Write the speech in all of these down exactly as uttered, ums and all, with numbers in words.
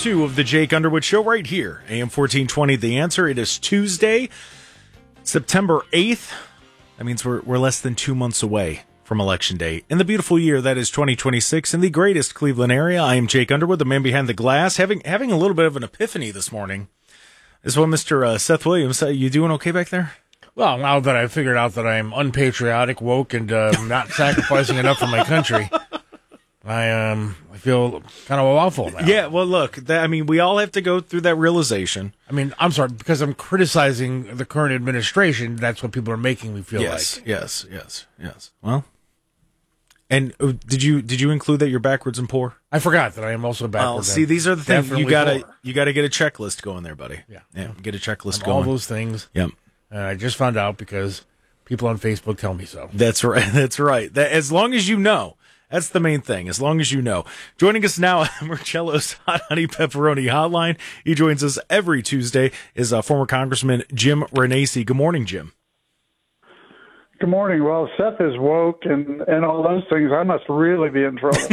two of the Jake Underwood Show right here, A M fourteen twenty. The Answer. It is Tuesday, September eighth. That means we're we're less than two months away from Election Day in the beautiful year that is twenty twenty-six in the greatest Cleveland area. I am Jake Underwood, the man behind the glass, having having a little bit of an epiphany this morning. This is what Mister Uh, Seth Williams. Uh, you doing okay back there? Well, now that I've figured out that I'm unpatriotic, woke, and uh, not sacrificing enough for my country, I um I feel kind of awful now. Yeah, well, look, that, I mean, we all have to go through that realization. I mean, I'm sorry, because I'm criticizing the current administration, that's what people are making me feel yes, like. Yes, yes, yes, yes. Well, and uh, did you did you include that you're backwards and poor? I forgot that I am also backwards. Well, see, these are the things you gotta poor. you gotta get a checklist going there, buddy. Yeah, yeah, get a checklist I'm going. all those things. Yep. And I just found out because people on Facebook tell me so. That's right. That's right. That, as long as you know. That's the main thing, as long as you know. Joining us now at Marcello's Hot Honey Pepperoni Hotline. He joins us every Tuesday, is uh, former Congressman Jim Renacci. Good morning, Jim. Good morning. Well, Seth is woke and, and all those things. I must really be in trouble.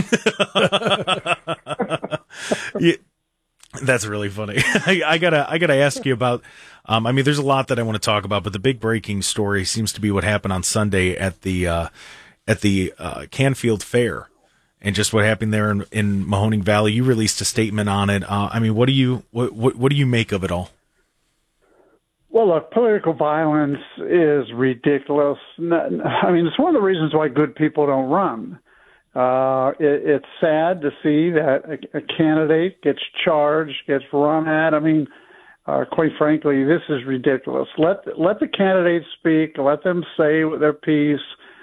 Yeah, that's really funny. I, I gotta, I gotta ask you about. Um, I mean, there's a lot that I want to talk about, but the big breaking story seems to be what happened on Sunday at the uh, at the uh, Canfield Fair, and just what happened there in, in Mahoning Valley. You released a statement on it. Uh, I mean, what do you what, what what do you make of it all? Well, look, political violence is ridiculous. I mean, it's one of the reasons why good people don't run. Uh, it, it's sad to see that a, a candidate gets charged, gets run at. I mean, uh, quite frankly, this is ridiculous. Let let the candidates speak. Let them say their piece.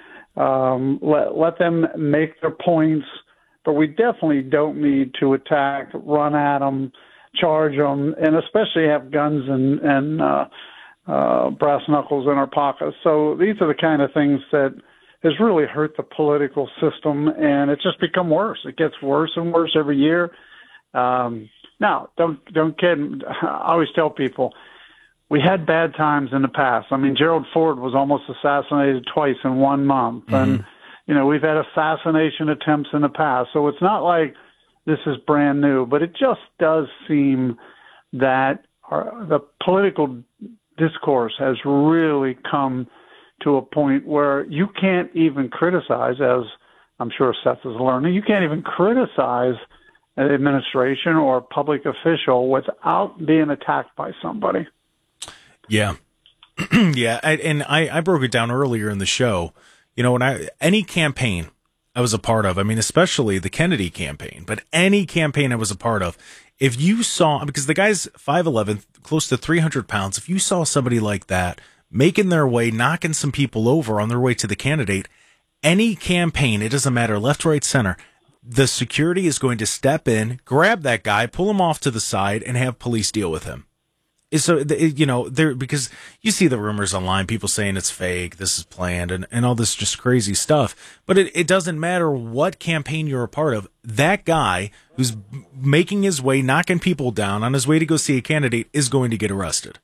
Um, let let them make their points. But we definitely don't need to attack, run at them, charge them, and especially have guns and and uh, uh, brass knuckles in our pockets. So these are the kind of things that has really hurt the political system, and it's just become worse. It gets worse and worse every year. Um, now, don't don't kid. I always tell people we had bad times in the past. I mean, Gerald Ford was almost assassinated twice in one month, mm-hmm. and you know we've had assassination attempts in the past. So it's not like this is brand new, but it just does seem that our, the political discourse has really come to a point where you can't even criticize, as I'm sure Seth is learning, you can't even criticize an administration or a public official without being attacked by somebody. Yeah. yeah. I, and I, I broke it down earlier in the show. You know, when I, any campaign I was a part of, I mean, especially the Kennedy campaign, but any campaign I was a part of, if you saw, because the guy's five eleven, close to three hundred pounds, if you saw somebody like that making their way, knocking some people over on their way to the candidate, any campaign, it doesn't matter, left, right, center, the security is going to step in, grab that guy, pull him off to the side, and have police deal with him. So, you know, there, because you see the rumors online, people saying it's fake, this is planned, and, and all this just crazy stuff. But it, it doesn't matter what campaign you're a part of. That guy who's making his way, knocking people down on his way to go see a candidate is going to get arrested.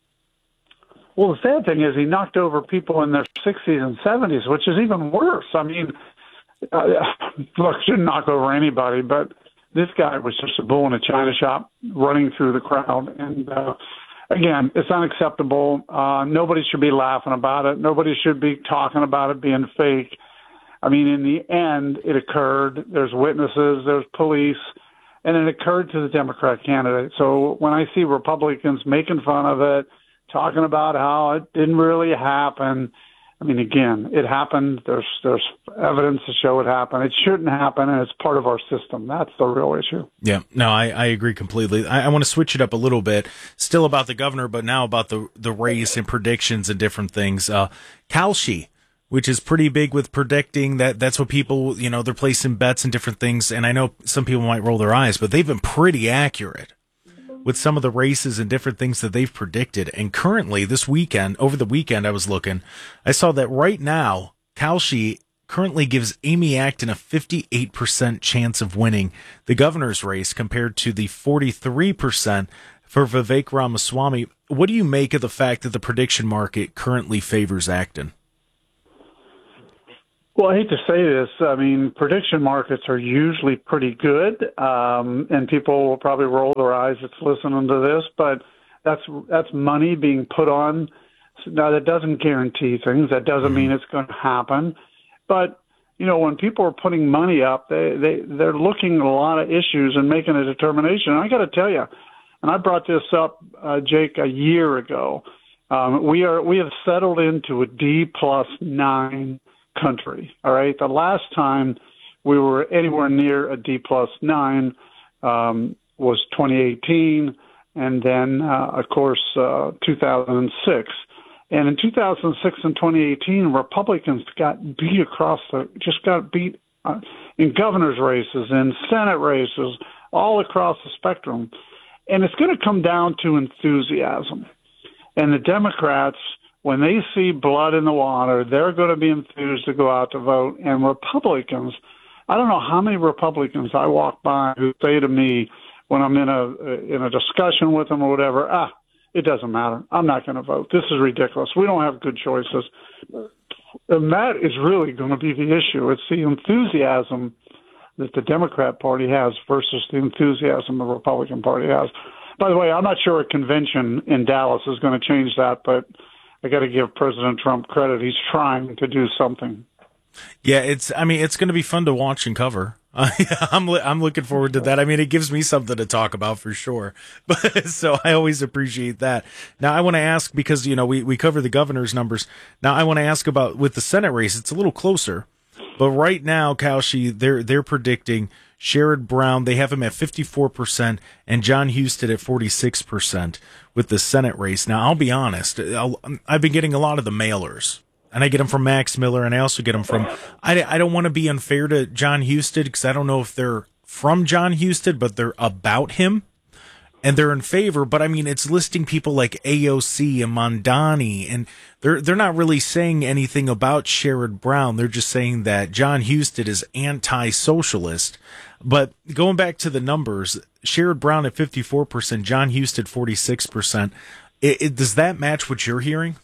Well, the sad thing is he knocked over people in their sixties and seventies, which is even worse. I mean, uh, look, shouldn't knock over anybody, but this guy was just a bull in a china shop running through the crowd. And, uh, again, it's unacceptable. Uh, nobody should be laughing about it. Nobody should be talking about it being fake. I mean, in the end, it occurred. There's witnesses, there's police, and it occurred to the Democrat candidate. So when I see Republicans making fun of it, talking about how it didn't really happen, I mean, again, it happened. There's there's evidence to show it happened. It shouldn't happen, and it's part of our system. That's the real issue. Yeah, no, I, I agree completely. I, I want to switch it up a little bit, still about the governor, but now about the, the race and predictions and different things. Uh, Kalshi, which is pretty big with predicting that that's what people, you know, they're placing bets and different things. And I know some people might roll their eyes, but they've been pretty accurate with some of the races and different things that they've predicted. And currently, this weekend, over the weekend I was looking, I saw that right now, Kalshi currently gives Amy Acton a fifty-eight percent chance of winning the governor's race compared to the forty-three percent for Vivek Ramaswamy. What do you make of the fact that the prediction market currently favors Acton? Well, I hate to say this. I mean, prediction markets are usually pretty good, um, and people will probably roll their eyes that's listening to this, but that's that's money being put on. Now, that doesn't guarantee things. That doesn't mean it's going to happen. But, you know, when people are putting money up, they, they, they're looking at a lot of issues and making a determination. And I got to tell you, and I brought this up, uh, Jake, a year ago, um, we are we have settled into a D plus nine country. All right. The last time we were anywhere near a D plus nine um, was twenty eighteen, and then, uh, of course, uh, two thousand six. And in two thousand six and twenty eighteen, Republicans got beat across the, just got beat uh, in governor's races and Senate races all across the spectrum. And it's going to come down to enthusiasm. And the Democrats, when they see blood in the water, they're going to be enthused to go out to vote. And Republicans, I don't know how many Republicans I walk by who say to me when I'm in a in a discussion with them or whatever, ah, it doesn't matter. I'm not going to vote. This is ridiculous. We don't have good choices. And that is really going to be the issue. It's the enthusiasm that the Democrat Party has versus the enthusiasm the Republican Party has. By the way, I'm not sure a convention in Dallas is going to change that, but I got to give President Trump credit. He's trying to do something. Yeah, it's. I mean, it's going to be fun to watch and cover. Uh, I'm I'm looking forward to that. I mean, it gives me something to talk about for sure. But so I always appreciate that. Now I want to ask, because you know we we cover the governor's numbers. Now I want to ask about with the Senate race. It's a little closer, but right now, Kaushi, they're they're predicting Sherrod Brown. They have him at fifty-four percent and Jon Husted at forty-six percent with the Senate race. Now I'll be honest. I'll, I've been getting a lot of the mailers. And I get them from Max Miller, and I also get them from, I, I don't want to be unfair to Jon Husted, because I don't know if they're from Jon Husted, but they're about him, and they're in favor. But, I mean, it's listing people like A O C and Mondani, and they're they're not really saying anything about Sherrod Brown. They're just saying that Jon Husted is anti-socialist. But going back to the numbers, Sherrod Brown at fifty-four percent, Jon Husted forty-six percent. It, it, does that match what you're hearing?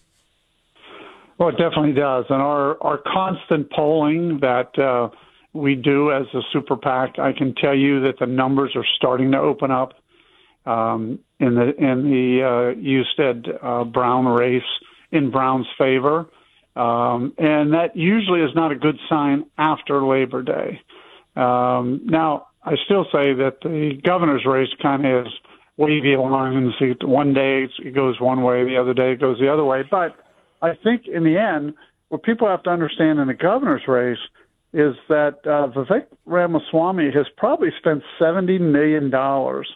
Well, it definitely does. And our, our constant polling that uh, we do as a super PAC, I can tell you that the numbers are starting to open up um, in the in the uh, Husted uh, Brown race in Brown's favor. Um, and that usually is not a good sign after Labor Day. Um, now, I still say that the governor's race kind of is wavy lines. One day it goes one way, the other day it goes the other way. But I think in the end, what people have to understand in the governor's race is that uh, Vivek Ramaswamy has probably spent seventy million dollars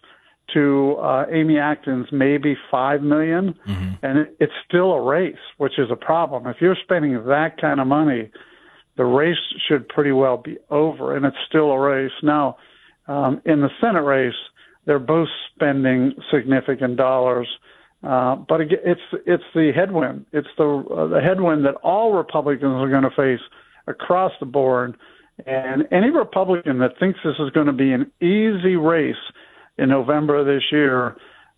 to uh, Amy Acton's maybe five million dollars, mm-hmm. and it, it's still a race, which is a problem. If you're spending that kind of money, the race should pretty well be over, and it's still a race. Now, um, in the Senate race, they're both spending significant dollars. Uh, but it's it's the headwind. It's the uh, the headwind that all Republicans are going to face across the board. And any Republican that thinks this is going to be an easy race in November of this year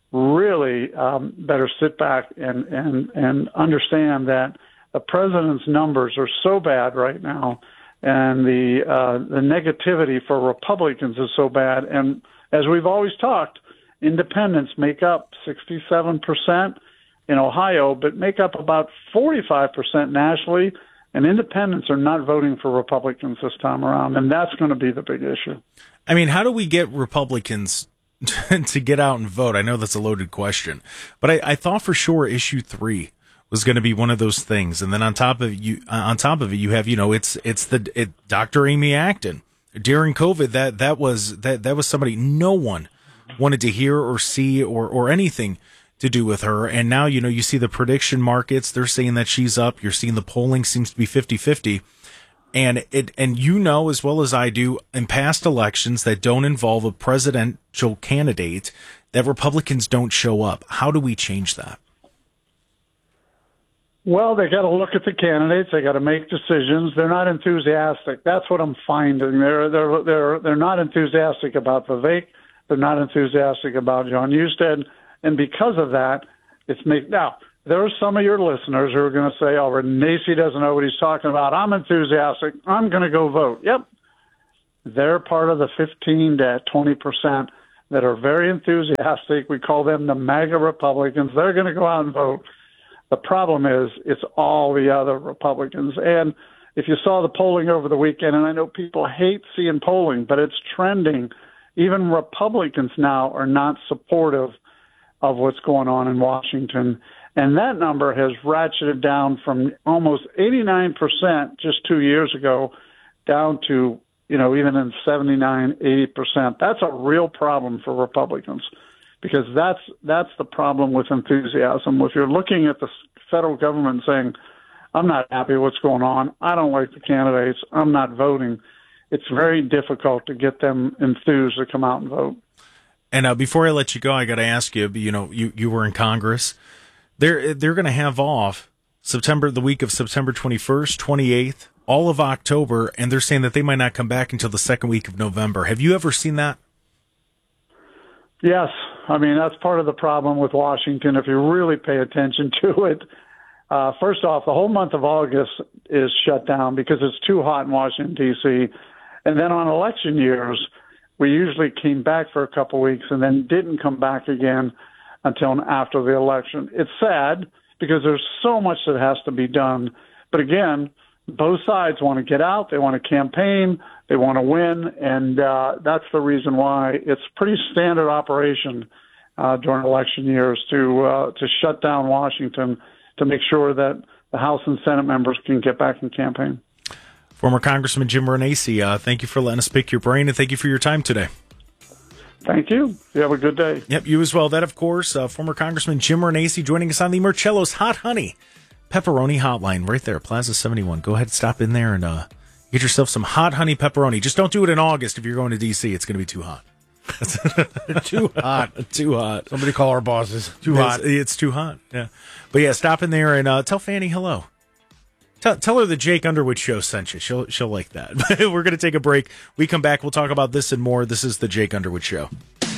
really um, better sit back and, and, and understand that the president's numbers are so bad right now, and the uh, the negativity for Republicans is so bad. And as we've always talked, independents make up sixty-seven percent in Ohio, but make up about forty-five percent nationally, and independents are not voting for Republicans this time around, and that's going to be the big issue. I mean, how do we get Republicans to get out and vote? I know that's a loaded question, but I, I thought for sure issue three was going to be one of those things, and then on top of you, uh, on top of it, you have, you know, it's it's the it, Doctor Amy Acton during COVID. That that was that that was somebody no one wanted to hear or see or or anything to do with her. And now, you know, you see the prediction markets, they're saying that she's up. You're seeing the polling seems to be fifty-fifty. And it and you know as well as I do, in past elections that don't involve a presidential candidate, that Republicans don't show up. How do we change that? Well, they got to look at the candidates. They got to make decisions. They're not enthusiastic. That's what I'm finding. They're they're they're they're not enthusiastic about Vivek. They're not enthusiastic about Jon Husted, and because of that, it's make now there are some of your listeners who are going to say, oh, Renacci doesn't know what he's talking about. I'm enthusiastic. I'm going to go vote. Yep. They're part of the fifteen to twenty percent that are very enthusiastic. We call them the MAGA Republicans. They're going to go out and vote. The problem is it's all the other Republicans. And if you saw the polling over the weekend, and I know people hate seeing polling, but it's trending. Even Republicans now are not supportive of what's going on in Washington. And that number has ratcheted down from almost eighty-nine percent just two years ago down to, you know, even in seventy-nine, eighty percent. That's a real problem for Republicans because that's that's the problem with enthusiasm. If you're looking at the federal government saying, I'm not happy with what's going on, I don't like the candidates, I'm not voting, it's very difficult to get them enthused to come out and vote. And uh, before I let you go, I got to ask you, you know, you, you were in Congress. They're, they're going to have off September, the week of September twenty-first, twenty-eighth, all of October, and they're saying that they might not come back until the second week of November. Have you ever seen that? Yes. I mean, that's part of the problem with Washington, if you really pay attention to it. Uh, first off, the whole month of August is shut down because it's too hot in Washington, D C. And then on election years, we usually came back for a couple weeks and then didn't come back again until after the election. It's sad because there's so much that has to be done. But again, both sides want to get out. They want to campaign. They want to win. And uh, that's the reason why it's pretty standard operation uh, during election years to uh, to shut down Washington to make sure that the House and Senate members can get back in campaign. Former Congressman Jim Renacci, uh, thank you for letting us pick your brain, and thank you for your time today. Thank you. You have a good day. Yep, you as well. That, of course, uh, former Congressman Jim Renacci joining us on the Marcello's Hot Honey Pepperoni Hotline right there, Plaza seventy-one. Go ahead, stop in there and uh, get yourself some hot honey pepperoni. Just don't do it in August if you're going to D C. It's going to be too hot. Too hot. Too hot. Somebody call our bosses. Too it's, hot. It's too hot. Yeah. But yeah, stop in there and uh, tell Fanny hello. Tell, tell her the Jake Underwood Show sent you. She'll she'll like that. We're going to take a break. We come back. We'll talk about this and more. This is the Jake Underwood Show.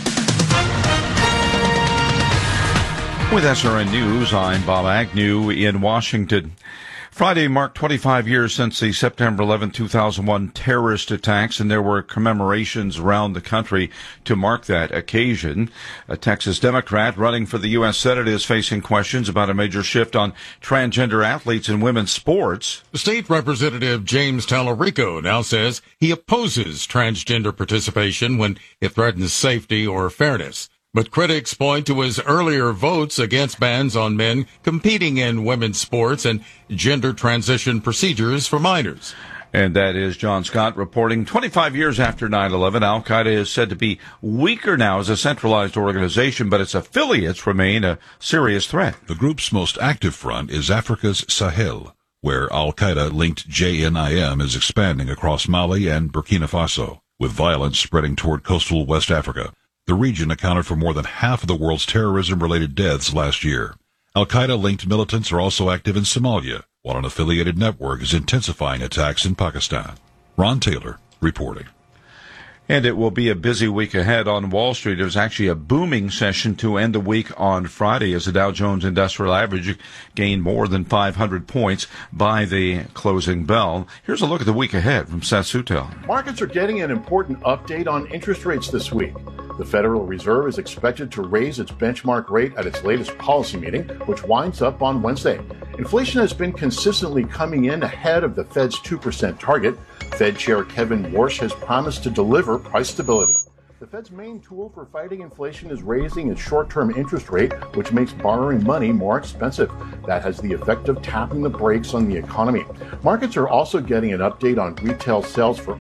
With S R N News, I'm Bob Agnew in Washington. Friday marked twenty-five years since the September eleventh, two thousand one terrorist attacks, and there were commemorations around the country to mark that occasion. A Texas Democrat running for the U S Senate is facing questions about a major shift on transgender athletes in women's sports. State Representative James Tallarico now says he opposes transgender participation when it threatens safety or fairness. But critics point to his earlier votes against bans on men competing in women's sports and gender transition procedures for minors. And that is John Scott reporting. twenty-five years after nine eleven, Al-Qaeda is said to be weaker now as a centralized organization, but its affiliates remain a serious threat. The group's most active front is Africa's Sahel, where Al-Qaeda-linked J N I M is expanding across Mali and Burkina Faso, with violence spreading toward coastal West Africa. The region accounted for more than half of the world's terrorism-related deaths last year. Al-Qaeda-linked militants are also active in Somalia, while an affiliated network is intensifying attacks in Pakistan. Ron Taylor reporting. And it will be a busy week ahead on Wall Street. There's actually a booming session to end the week on Friday as the Dow Jones Industrial Average gained more than five hundred points by the closing bell. Here's a look at the week ahead from Seth Sutel. Markets are getting an important update on interest rates this week. The Federal Reserve is expected to raise its benchmark rate at its latest policy meeting, which winds up on Wednesday. Inflation has been consistently coming in ahead of the Fed's two percent target. Fed Chair Kevin Warsh has promised to deliver price stability. The Fed's main tool for fighting inflation is raising its short-term interest rate, which makes borrowing money more expensive. That has the effect of tapping the brakes on the economy. Markets are also getting an update on retail sales for...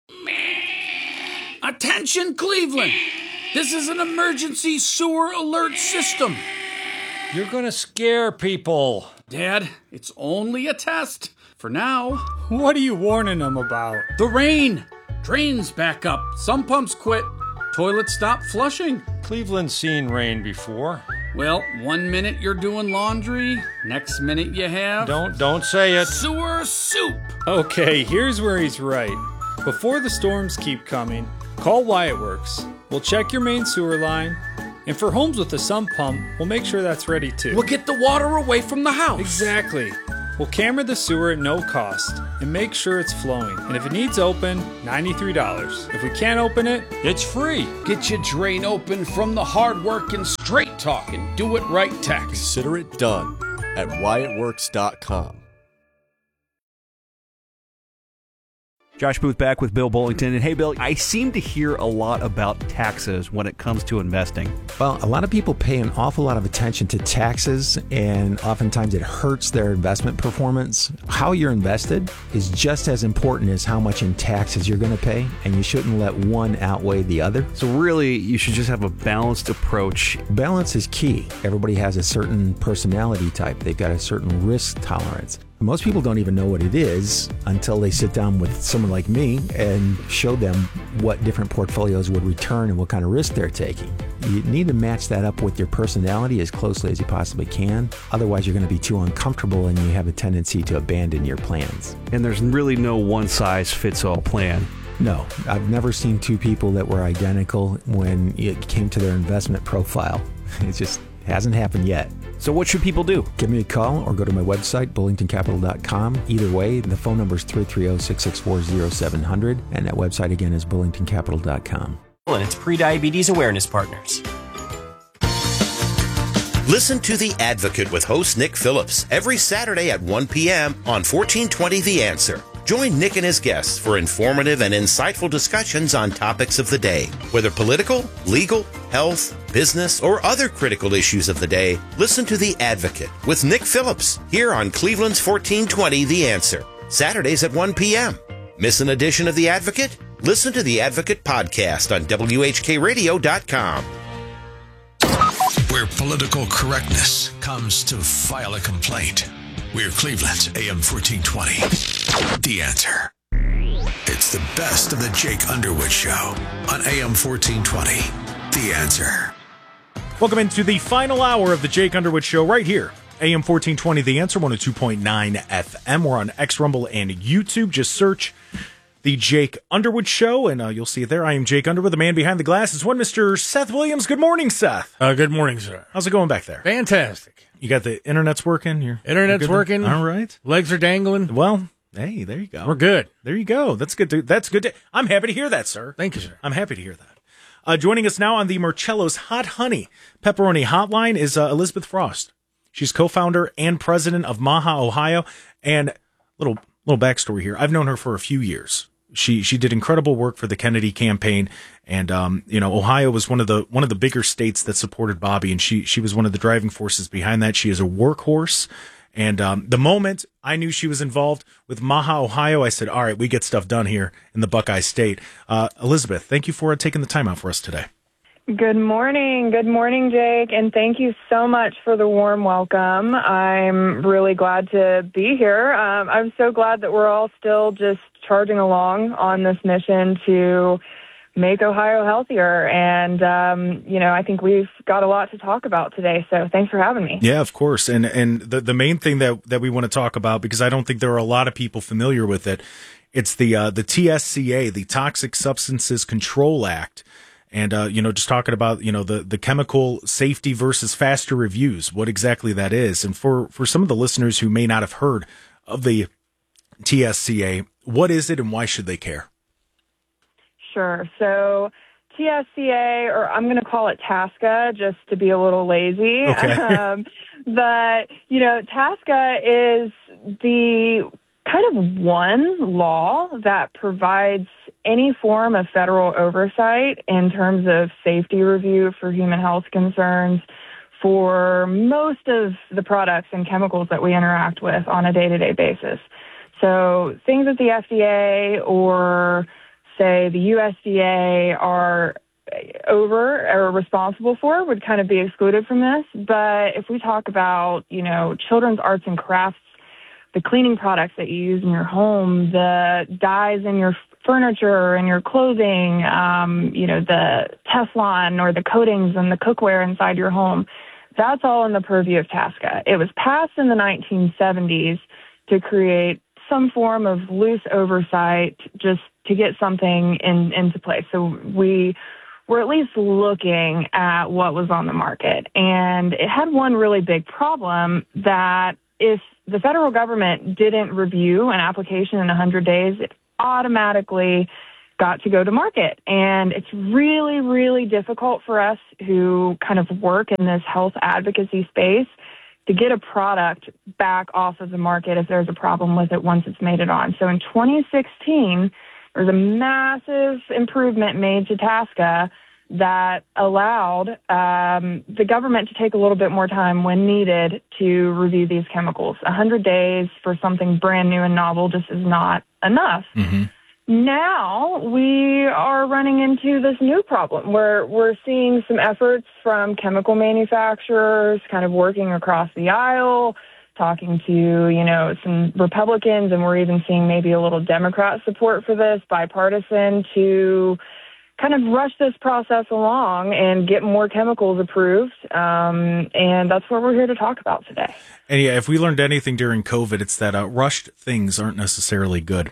Attention, Cleveland! This is an emergency sewer alert system. You're gonna scare people. Dad, it's only a test. For now. What are you warning them about? The rain. Drains back up. Some pumps quit. Toilets stop flushing. Cleveland's seen rain before. Well, one minute you're doing laundry, next minute you have... Don't, don't say it. Sewer soup. Okay, here's where he's right. Before the storms keep coming, call Wyatt Works. We'll check your main sewer line, And for homes with a sump pump, we'll make sure that's ready too. We'll get the water away from the house. Exactly. We'll camera the sewer at no cost and make sure it's flowing. And if it needs open, ninety-three dollars. If we can't open it, it's free. Get your drain open from the hard work and straight talking. Do it right tax. Consider it done at Wyatt Works dot com. Josh Booth back with Bill Bullington. And hey, Bill, I seem to hear a lot about taxes when it comes to investing. Well, a lot of people pay an awful lot of attention to taxes, and oftentimes it hurts their investment performance. How you're invested is just as important as how much in taxes you're going to pay, and you shouldn't let one outweigh the other. So really, you should just have a balanced approach. Balance is key. Everybody has a certain personality type. They've got a certain risk tolerance. Most people don't even know what it is until they sit down with someone like me and show them what different portfolios would return and what kind of risk they're taking. You need to match that up with your personality as closely as you possibly can. Otherwise, you're going to be too uncomfortable and you have a tendency to abandon your plans. And there's really no one-size-fits-all plan. No, I've never seen two people that were identical when it came to their investment profile. It just hasn't happened yet. So what should people do? Give me a call or go to my website, bullington capital dot com. Either way, the phone number is three three zero, six six four, zero seven zero zero, and that website again is bullington capital dot com. And its pre-diabetes awareness partners. Listen to The Advocate with host Nick Phillips every Saturday at one p.m. on fourteen twenty The Answer. Join Nick and his guests for informative and insightful discussions on topics of the day. Whether political, legal, health, business, or other critical issues of the day, listen to The Advocate with Nick Phillips here on Cleveland's fourteen twenty The Answer. Saturdays at one p.m. Miss an edition of The Advocate? Listen to The Advocate podcast on W H K radio dot com. Where political correctness comes to file a complaint. We're Cleveland's A M fourteen twenty. The Answer. It's the best of the Jake Underwood Show on A M fourteen twenty. The Answer. Welcome into the final hour of the Jake Underwood Show right here. A M fourteen twenty, The Answer, one oh two point nine F M. We're on X, Rumble, and YouTube. Just search The Jake Underwood Show, and uh, you'll see it there. I am Jake Underwood, the man behind the glass is one Mister Seth Williams. Good morning, Seth. Uh, good morning, sir. How's it going back there? Fantastic. You got the internet's working? Your Internet's working. All right. Legs are dangling. Well, hey, there you go. We're good. There you go. That's good. To, that's good. To, I'm happy to hear that, sir. Thank you, sir. I'm happy to hear that. Uh, joining us now on the Marcello's Hot Honey Pepperoni Hotline is uh, Elizabeth Frost. She's co-founder and president of Maha, Ohio. And little little backstory here. I've known her for a few years. She she did incredible work for the Kennedy campaign, and um, you know, Ohio was one of the one of the bigger states that supported Bobby, and she she was one of the driving forces behind that. She is a workhorse, and um, the moment I knew she was involved with Maha, Ohio, I said, "All right, we get stuff done here in the Buckeye State." Uh, Elizabeth, thank you for taking the time out for us today. Good morning. Good morning, Jake, and thank you so much for the warm welcome. I'm really glad to be here. Um, I'm so glad that we're all still just charging along on this mission to make Ohio healthier. And, um, you know, I think we've got a lot to talk about today. So thanks for having me. Yeah, of course. And and the, the main thing that, that we want to talk about, because I don't think there are a lot of people familiar with it, it's the uh, the T S C A, the Toxic Substances Control Act. And, uh, you know, just talking about, you know, the, the chemical safety versus faster reviews, what exactly that is. And for, for some of the listeners who may not have heard of the T S C A, what is it and why should they care? Sure. So T S C A, or I'm going to call it TASCA just to be a little lazy. Okay. um, but, you know, TASCA is the kind of one law that provides any form of federal oversight in terms of safety review for human health concerns for most of the products and chemicals that we interact with on a day-to-day basis. So things that the F D A or, say, the U S D A are over or responsible for would kind of be excluded from this. But if we talk about, you know, children's arts and crafts, the cleaning products that you use in your home, the dyes in your furniture and your clothing, um, you know, the Teflon or the coatings and the cookware inside your home, that's all in the purview of TASCA. It was passed in the nineteen seventies to create some form of loose oversight just to get something in, into place. So we were at least looking at what was on the market. And it had one really big problem, that if the federal government didn't review an application in one hundred days, it automatically got to go to market. And it's really, really difficult for us who kind of work in this health advocacy space to get a product back off of the market if there's a problem with it once it's made it on. So in twenty sixteen, there was a massive improvement made to TASCA that allowed um, the government to take a little bit more time when needed to review these chemicals. one hundred days for something brand new and novel just is not enough. Mm-hmm. Now we are running into this new problem where we're seeing some efforts from chemical manufacturers kind of working across the aisle, talking to, you know, some Republicans, and we're even seeing maybe a little Democrat support for this, bipartisan, to kind of rush this process along and get more chemicals approved. Um, and that's what we're here to talk about today. And yeah, if we learned anything during COVID, it's that uh, rushed things aren't necessarily good.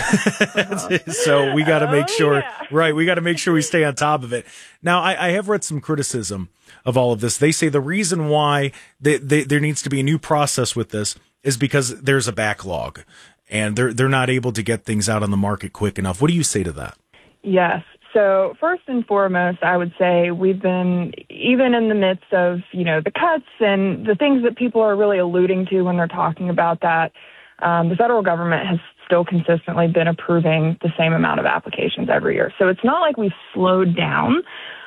So we got to make oh, sure, yeah. right, we got to make sure we stay on top of it. Now, I, I have read some criticism of all of this. They say the reason why they, they, there needs to be a new process with this is because there's a backlog and they're they're not able to get things out on the market quick enough. What do you say to that? Yes. So first and foremost, I would say we've been, even in the midst of, you know, the cuts and the things that people are really alluding to when they're talking about that, um, the federal government has still consistently been approving the same amount of applications every year. So it's not like we've slowed down.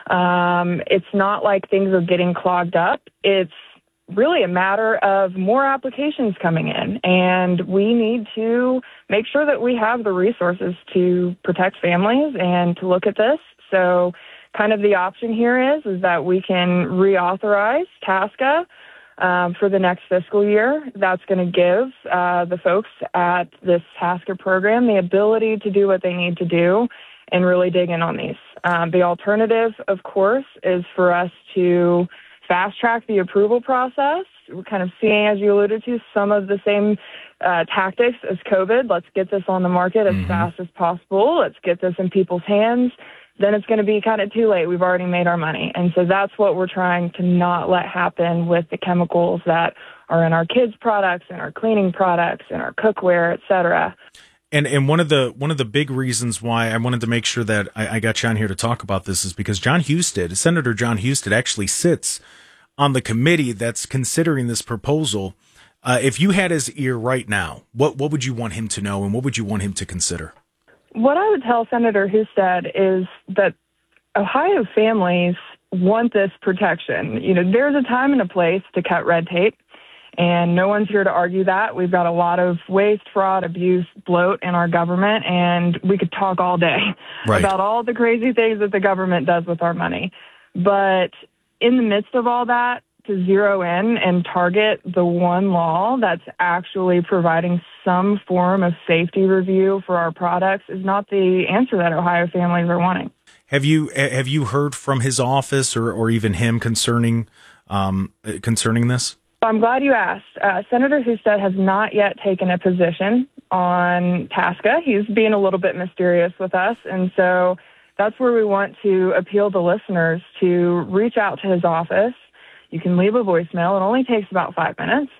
Um, it's not like things are getting clogged up. It's really a matter of more applications coming in, and we need to make sure that we have the resources to protect families and to look at this. So kind of the option here is, is that we can reauthorize TASCA um, for the next fiscal year. That's going to give uh, the folks at this TASCA program the ability to do what they need to do and really dig in on these. Um, the alternative, of course, is for us to fast track the approval process. We're kind of seeing, as you alluded to, some of the same uh, tactics as COVID. Let's get this on the market as mm-hmm. fast as possible. Let's get this in people's hands. Then it's going to be kind of too late. We've already made our money. And so that's what we're trying to not let happen with the chemicals that are in our kids' products, in our cleaning products, in our cookware, et cetera. And and one of the one of the big reasons why I wanted to make sure that I, I got John here to talk about this is because Jon Husted, Senator Jon Husted, actually sits on the committee that's considering this proposal. Uh, if you had his ear right now, what what would you want him to know and what would you want him to consider? What I would tell Senator Husted is that Ohio families want this protection. You know, there's a time and a place to cut red tape. And no one's here to argue that. We've got a lot of waste, fraud, abuse, bloat in our government, and we could talk all day right. about all the crazy things that the government does with our money. But in the midst of all that, to zero in and target the one law that's actually providing some form of safety review for our products is not the answer that Ohio families are wanting. Have you have you heard from his office or, or even him concerning um, concerning this? I'm glad you asked. Uh, Senator Husted has not yet taken a position on TASCA. He's being a little bit mysterious with us, and so that's where we want to appeal to listeners to reach out to his office. You can leave a voicemail. It only takes about five minutes,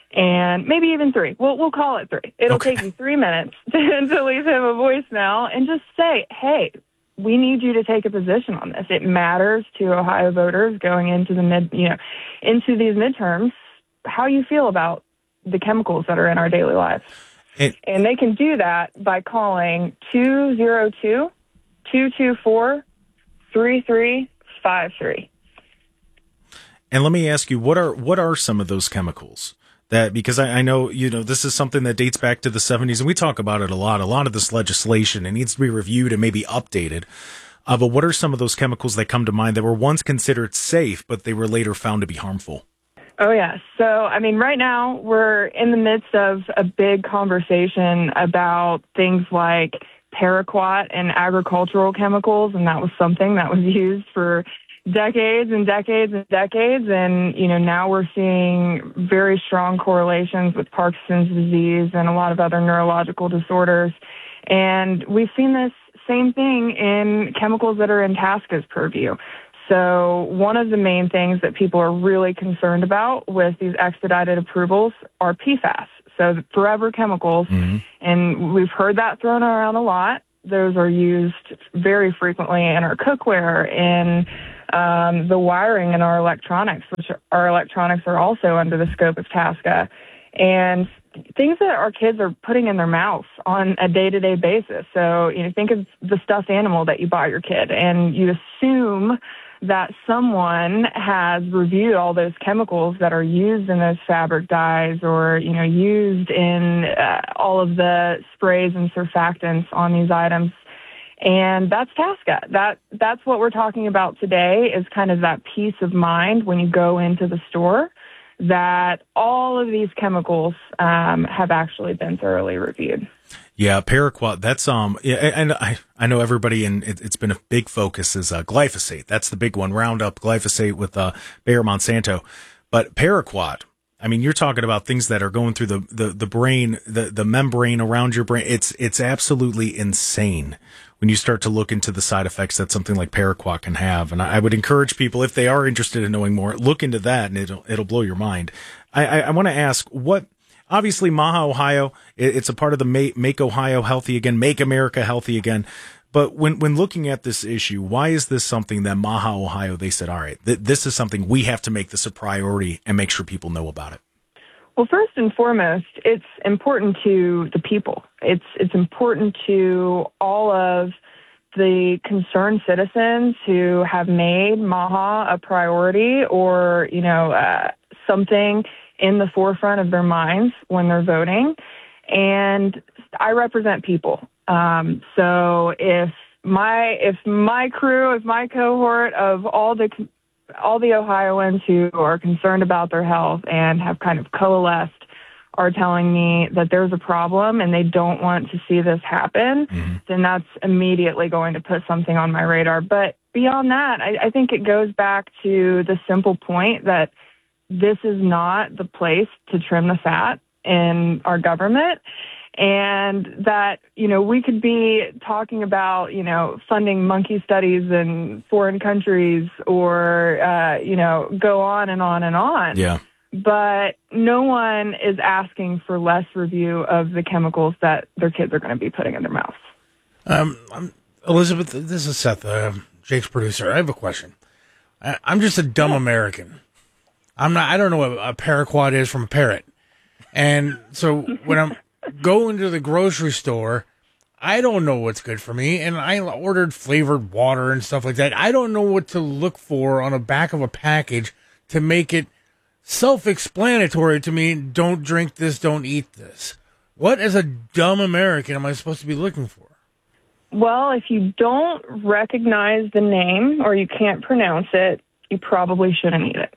and maybe even three. We'll, we'll call it three. It'll okay. take you three minutes to, to leave him a voicemail and just say, hey, we need you to take a position on this. It matters to Ohio voters going into the mid, you know, into these midterms, how you feel about the chemicals that are in our daily lives. It, and they can do that by calling two oh two, two two four, three three five three. And let me ask you, what are what are some of those chemicals? That because I, I know, you know, this is something that dates back to the seventies, and we talk about it a lot. A lot of this legislation, it needs to be reviewed and maybe updated. Uh, but what are some of those chemicals that come to mind that were once considered safe, but they were later found to be harmful? Oh, yeah. So, I mean, right now we're in the midst of a big conversation about things like paraquat and agricultural chemicals, and that was something that was used for decades and decades and decades. And, you know, now we're seeing very strong correlations with Parkinson's disease and a lot of other neurological disorders. And we've seen this same thing in chemicals that are in Tasca's purview. So one of the main things that people are really concerned about with these expedited approvals are P FAS, so the forever chemicals. Mm-hmm. And we've heard that thrown around a lot. Those are used very frequently in our cookware, in um, the wiring in our electronics, which our electronics are also under the scope of Tasca. And things that our kids are putting in their mouth on a day-to-day basis. So, you know, think of the stuffed animal that you buy your kid, and you assume that someone has reviewed all those chemicals that are used in those fabric dyes, or, you know, used in uh, all of the sprays and surfactants on these items. And that's Tasca. That, that's what we're talking about today, is kind of that peace of mind when you go into the store, that all of these chemicals um, have actually been thoroughly reviewed. Yeah, paraquat. That's um, yeah, and I I know everybody, and it, it's been a big focus is uh, glyphosate. That's the big one. Roundup, glyphosate with uh, Bayer Monsanto, but paraquat. I mean, you're talking about things that are going through the, the, the brain, the, the membrane around your brain. It's it's absolutely insane when you start to look into the side effects that something like paraquat can have. And I, I would encourage people, if they are interested in knowing more, look into that, and it'll it'll blow your mind. I I, I want to ask, what obviously Maha, Ohio, it, it's a part of the Make, Make Ohio Healthy Again, Make America Healthy Again. But when, when looking at this issue, why is this something that Maha, Ohio, they said, all right, th- this is something we have to make this a priority and make sure people know about it? Well, first and foremost, it's important to the people. It's it's important to all of the concerned citizens who have made Maha a priority, or, you know, uh, something in the forefront of their minds when they're voting. And I represent people. Um, so if my if my crew, if my cohort of all the all the Ohioans who are concerned about their health and have kind of coalesced are telling me that there's a problem and they don't want to see this happen, mm-hmm. then that's immediately going to put something on my radar. But beyond that, I, I think it goes back to the simple point that this is not the place to trim the fat in our government. And that, you know, we could be talking about, you know, funding monkey studies in foreign countries, or, uh, you know, go on and on and on. Yeah. But no one is asking for less review of the chemicals that their kids are going to be putting in their mouths. Um, I'm, Elizabeth, this is Seth, uh, Jake's producer. I have a question. I, I'm just a dumb yeah. American. I'm not, I don't know what a paraquat is from a parrot. And so when I'm going to the grocery store, I don't know what's good for me, and I ordered flavored water and stuff like that. I don't know what to look for on the back of a package to make it self-explanatory to me. Don't drink this, don't eat this. What, as a dumb American, am I supposed to be looking for? Well, if you don't recognize the name or you can't pronounce it, you probably shouldn't eat it.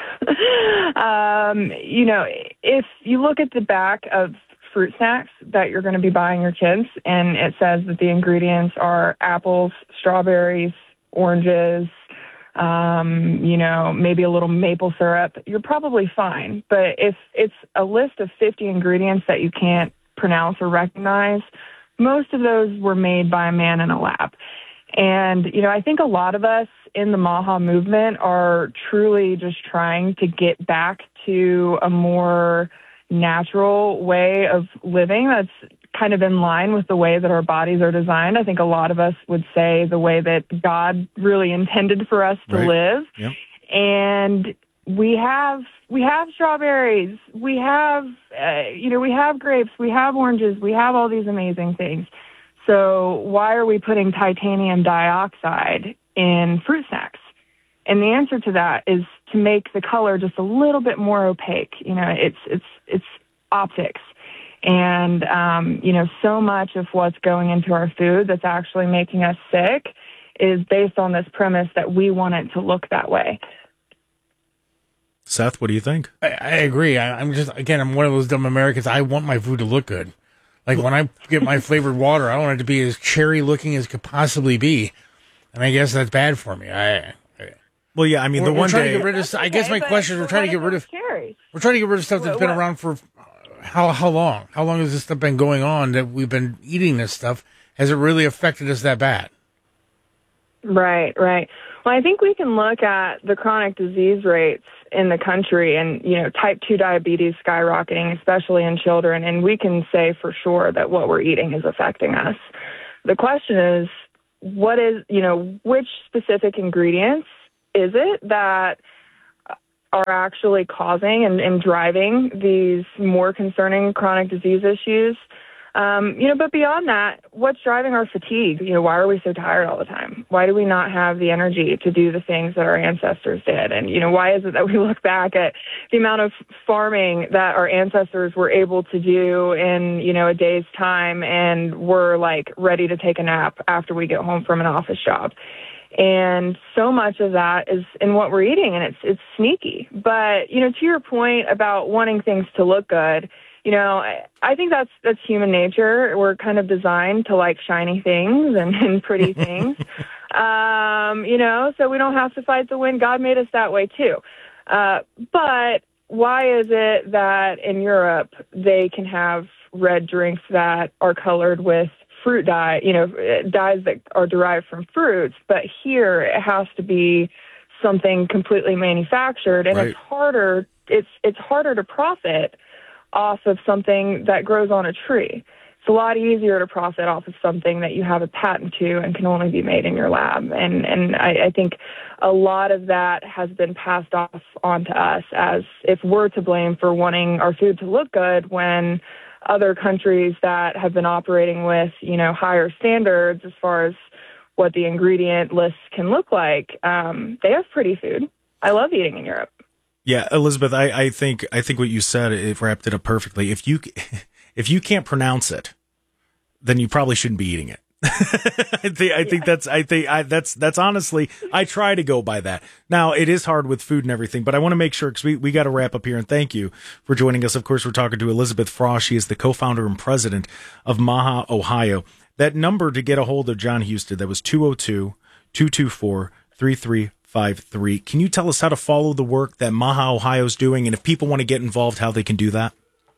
um, you know, if you look at the back of fruit snacks that you're going to be buying your kids, and it says that the ingredients are apples, strawberries, oranges, um, you know, maybe a little maple syrup, you're probably fine. But if it's a list of fifty ingredients that you can't pronounce or recognize, most of those were made by a man in a lab. And, you know, I think a lot of us in the Maha movement are truly just trying to get back to a more natural way of living that's kind of in line with the way that our bodies are designed. I think a lot of us would say the way that God really intended for us to right. live. Yep. And we have we have strawberries, we have uh, you know we have grapes, we have oranges, we have all these amazing things. So why are we putting titanium dioxide in fruit snacks? And the answer to that is to make the color just a little bit more opaque. You know, it's it's it's optics. And, um, you know, so much of what's going into our food that's actually making us sick is based on this premise that we want it to look that way. Seth, what do you think? I, I agree. I, I'm just, again, I'm one of those dumb Americans. I want my food to look good. Like when I get my flavored water, I want it to be as cherry looking as could possibly be. And I guess that's bad for me. I, Well, yeah, I mean, we're, the one we're trying day. to get rid of, okay, I guess my question is, we're trying to get rid of. Cherries? We're trying to get rid of stuff that's what, been what? around for how how long? How long has this stuff been going on that we've been eating this stuff? has it really affected us that bad? Right, right. Well, I think we can look at the chronic disease rates in the country and, you know, type two diabetes skyrocketing, especially in children, and we can say for sure that what we're eating is affecting us. The question is, what is, you know, which specific ingredients is it that are actually causing and, and driving these more concerning chronic disease issues? Um, you know, but beyond that, what's driving our fatigue? You know, why are we so tired all the time? Why do we not have the energy to do the things that our ancestors did? And, you know, why is it that we look back at the amount of farming that our ancestors were able to do in, you know, a day's time, and we're like ready to take a nap after we get home from an office job? And so much of that is in what we're eating, and it's it's sneaky. But, you know, to your point about wanting things to look good, you know, I, I think that's that's human nature. We're kind of designed to like shiny things and, and pretty things, um, you know, so we don't have to fight the wind. God made us that way, too. Uh, but why is it that in Europe they can have red drinks that are colored with fruit dye, you know, dyes that are derived from fruits, but here it has to be something completely manufactured, and right. it's harder, it's it's harder to profit off of something that grows on a tree. It's a lot easier to profit off of something that you have a patent to and can only be made in your lab. And and I, I think a lot of that has been passed off onto us as if we're to blame for wanting our food to look good, when other countries that have been operating with, you know, higher standards as far as what the ingredient lists can look like, um, they have pretty food. I love eating in Europe. Yeah, Elizabeth, I, I think I think what you said, it wrapped it up perfectly. If you if you can't pronounce it, then you probably shouldn't be eating it. I think I think that's I think I, that's that's honestly, I try to go by that. Now, it is hard with food and everything, but I want to make sure, because we, we got to wrap up here, and thank you for joining us. Of course, we're talking to Elizabeth Frost. She is the co-founder and president of Maha, Ohio. That number to get a hold of John Husted, that was two oh two, two two four, three three five three. Can you tell us how to follow the work that Maha, Ohio is doing, and if people want to get involved, how they can do that?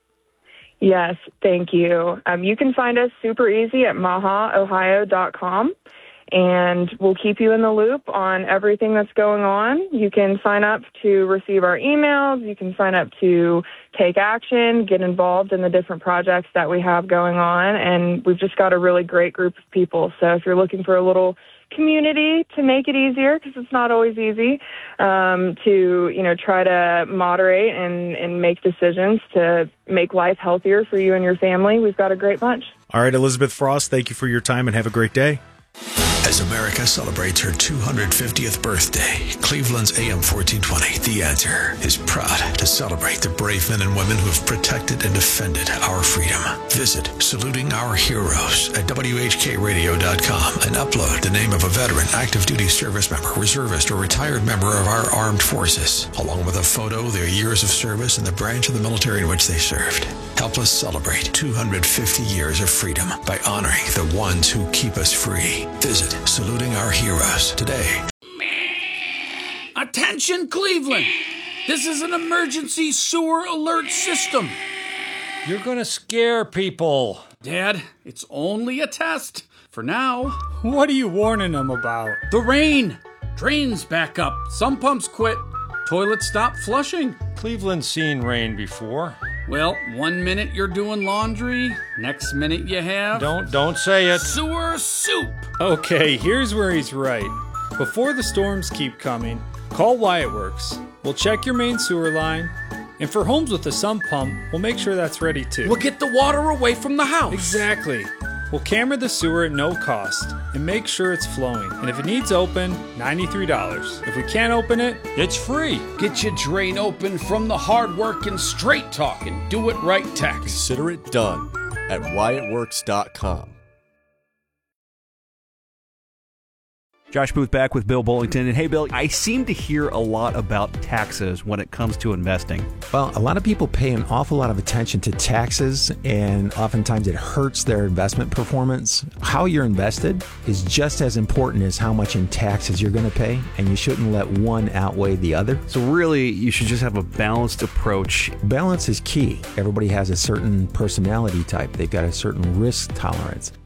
Yes, thank you. Um, you can find us super easy at maha ohio dot com, and we'll keep you in the loop on everything that's going on. You can sign up to receive our emails. You can sign up to take action, get involved in the different projects that we have going on, and we've just got a really great group of people. So if you're looking for a little community to make it easier, because it's not always easy, um, to, you know, try to moderate and, and make decisions to make life healthier for you and your family, we've got a great bunch. All right, Elizabeth Frost, thank you for your time and have a great day. As America celebrates her two hundred fiftieth birthday, Cleveland's A M fourteen twenty, The Answer, is proud to celebrate the brave men and women who have protected and defended our freedom. Visit Saluting Our Heroes at W H K radio dot com and upload the name of a veteran, active duty service member, reservist, or retired member of our armed forces, along with a photo, their years of service, and the branch of the military in which they served. Help us celebrate two hundred fifty years of freedom by honoring the ones who keep us free. Visit Saluting Our Heroes today. Attention, Cleveland! This is an emergency sewer alert system. You're gonna scare people. Dad, it's only a test. For now. What are you warning them about? The rain. Drains back up. Some pumps quit. Toilets stop flushing. Cleveland's seen rain before. Well, one minute you're doing laundry, next minute you have... Don't, don't say it. Sewer soup. Okay, here's where he's right. Before the storms keep coming, call Wyatt Works. We'll check your main sewer line, and for homes with a sump pump, we'll make sure that's ready too. We'll get the water away from the house. Exactly. We'll camera the sewer at no cost and make sure it's flowing. And if it needs open, ninety-three dollars. If we can't open it, it's free. Get your drain open from the hard work and straight talking. Do it right tech. Consider it done at wyatt works dot com. Josh Booth back with Bill Bullington. And hey, Bill, I seem to hear a lot about taxes when it comes to investing. Well, a lot of people pay an awful lot of attention to taxes, and oftentimes it hurts their investment performance. How you're invested is just as important as how much in taxes you're going to pay, and you shouldn't let one outweigh the other. So really, you should just have a balanced approach. Balance is key. Everybody has a certain personality type. They've got a certain risk tolerance.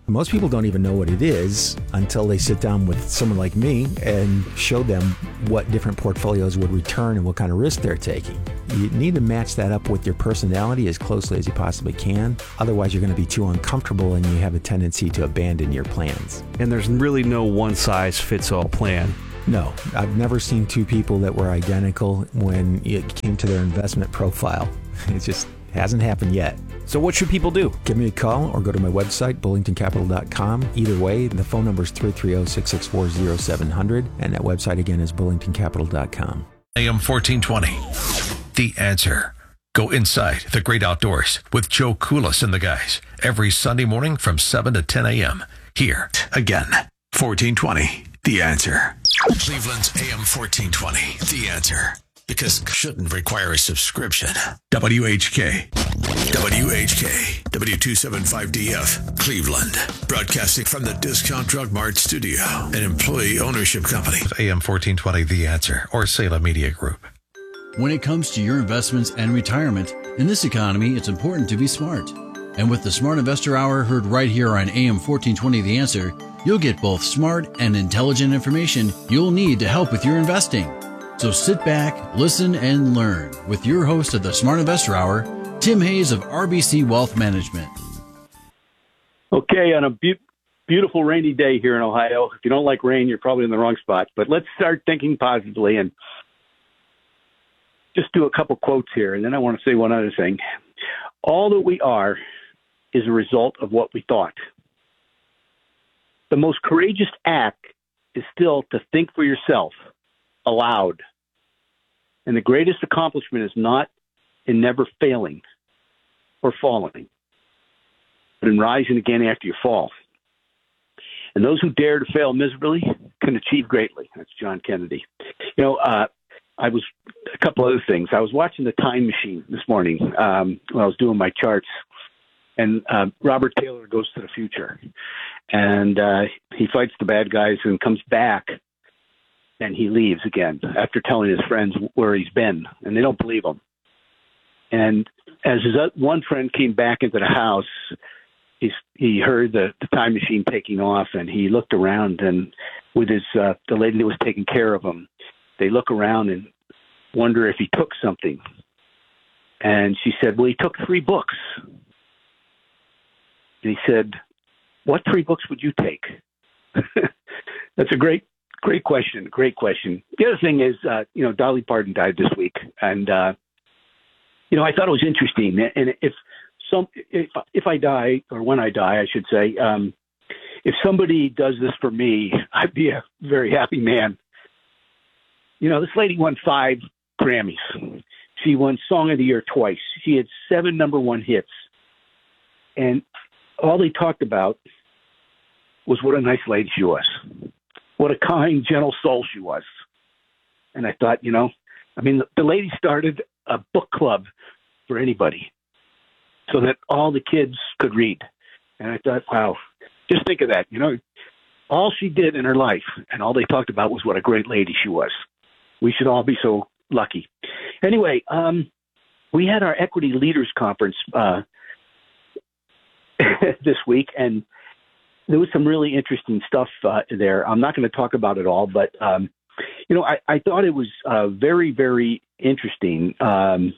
Most people don't even know what it is until they sit down with someone like me and show them what different portfolios would return and what kind of risk they're taking. You need to match that up with your personality as closely as you possibly can. Otherwise, you're going to be too uncomfortable and you have a tendency to abandon your plans. And there's really no one-size-fits-all plan. No, I've never seen two people that were identical when it came to their investment profile. It just hasn't happened yet. So what should people do? Give me a call or go to my website, bullington capital dot com. Either way, the phone number is three three zero, six six four, zero seven zero zero, and that website again is bullington capital dot com. A M fourteen twenty. The Answer. Go inside the great outdoors with Joe Koulis and the guys every Sunday morning from seven to ten a.m. Here again, fourteen twenty. The Answer. Cleveland's A M fourteen twenty. The Answer. Because shouldn't require a subscription. W H K. W H K. W two seventy-five D F. Cleveland. Broadcasting from the Discount Drug Mart studio. An employee ownership company. A M fourteen twenty, The Answer. Or Salem Media Group. When it comes to your investments and retirement, in this economy, it's important to be smart. And with the Smart Investor Hour heard right here on A M fourteen twenty, The Answer, you'll get both smart and intelligent information you'll need to help with your investing. So sit back, listen, and learn with your host of the Smart Investor Hour, Tim Hayes of R B C Wealth Management. Okay, on a be- beautiful rainy day here in Ohio. If you don't like rain, you're probably in the wrong spot. But let's start thinking positively and just do a couple quotes here. And then I want to say one other thing. All that we are is a result of what we thought. The most courageous act is still to think for yourself aloud. And the greatest accomplishment is not in never failing or falling, but in rising again after you fall. And those who dare to fail miserably can achieve greatly. That's John Kennedy. You know, uh, I was a couple other things. I was watching The Time Machine this morning um, when I was doing my charts, and uh, Robert Taylor goes to the future, and uh, he fights the bad guys and comes back. And he leaves again after telling his friends where he's been, and they don't believe him. And as his one friend came back into the house, he's, he heard the, the time machine taking off, and he looked around, and with his uh, the lady that was taking care of him, they look around and wonder if he took something. And she said, well, he took three books. And he said, what three books would you take? That's a great Great question. Great question. The other thing is, uh, you know, Dolly Parton died this week, and uh, you know, I thought it was interesting. And if some, if if I die, or when I die, I should say, um, if somebody does this for me, I'd be a very happy man. You know, this lady won five Grammys. She won Song of the Year twice. She had seven number one hits, and all they talked about was what a nice lady she was. What a kind, gentle soul she was. And I thought, you know, I mean, the, the lady started a book club for anybody so that all the kids could read. And I thought, wow, just think of that. You know, all she did in her life and all they talked about was what a great lady she was. We should all be so lucky. Anyway, um, we had our Equity Leaders Conference uh, this week, and there was some really interesting stuff uh, there. I'm not going to talk about it all, but, um, you know, I, I thought it was uh, very, very interesting. Um,